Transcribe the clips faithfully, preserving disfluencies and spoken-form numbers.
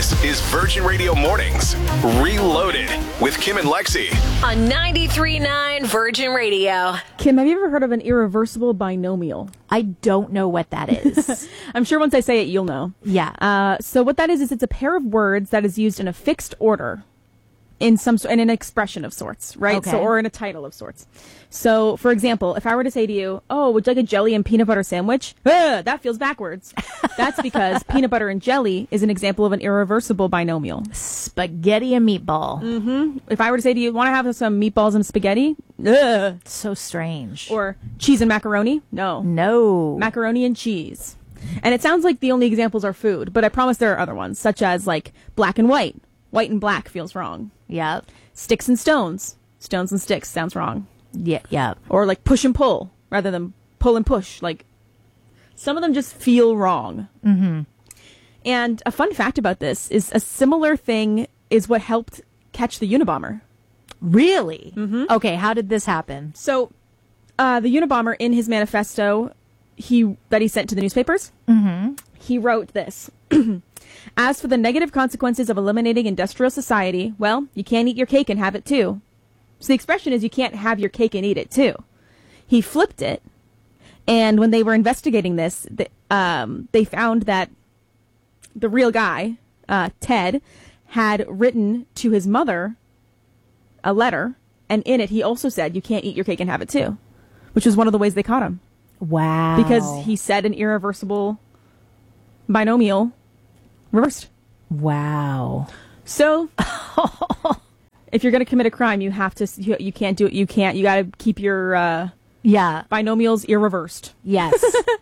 This is Virgin Radio Mornings Reloaded with Kim and Lexi on ninety-three point nine Virgin Radio. Kim, have you ever heard of an irreversible binomial? I don't know what that is. I'm sure once I say it, you'll know. Yeah. Uh, so what that is, is it's a pair of words that is used in a fixed order in some in an expression of sorts, right? Okay. So, or in a title of sorts. So, for example, if I were to say to you, oh, would you like a jelly and peanut butter sandwich? Ugh, that feels backwards. That's because peanut butter and jelly is an example of an irreversible binomial. Spaghetti and meatball. Mm-hmm. If I were to say to you, want to have some meatballs and spaghetti? Ugh. So strange. Or cheese and macaroni? No. No. Macaroni and cheese. And it sounds like the only examples are food, but I promise there are other ones, such as like black and white. White and black feels wrong. Yeah. Sticks and stones. Stones and sticks sounds wrong. Yeah, yeah. Or like push and pull rather than pull and push. Like some of them just feel wrong. Mm-hmm. And a fun fact about this is a similar thing is what helped catch the Unabomber. Really? Mm-hmm. Okay, how did this happen? So uh, the Unabomber, in his manifesto he that he sent to the newspapers, Mm-hmm. he wrote this. As for the negative consequences of eliminating industrial society, well, you can't eat your cake and have it too. So the expression is you can't have your cake and eat it too. He flipped it, and when they were investigating this, the, um, they found that the real guy, uh, Ted, had written to his mother a letter, and in it he also said you can't eat your cake and have it too, which was one of the ways they caught him. Wow. Because he said an irreversible binomial reversed. Wow. So, if you're going to commit a crime, you have to, you, you can't do it, you can't, you got to keep your uh, Yeah. binomials irreversed. Yes.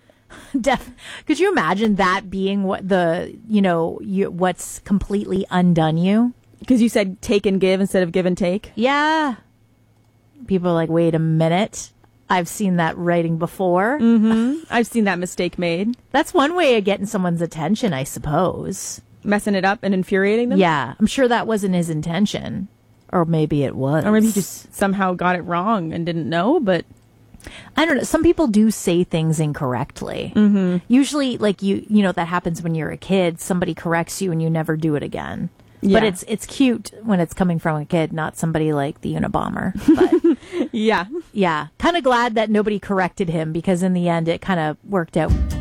Def- Could you imagine that being what the, you know, you, what's completely undone you? Because you said take and give instead of give and take. Yeah. People are like, wait a minute. I've seen that writing before. Mm-hmm. I've seen that mistake made. That's one way of getting someone's attention, I suppose. Messing it up and infuriating them? Yeah. I'm sure that wasn't his intention. Or maybe it was. Or maybe he just somehow got it wrong and didn't know, but... I don't know. Some people do say things incorrectly. Mm-hmm. Usually, like, you you know, that happens when you're a kid. Somebody corrects you and you never do it again. Yeah. But it's it's cute when it's coming from a kid, not somebody like the Unabomber. But yeah. yeah, kind of glad that nobody corrected him because in the end it kind of worked out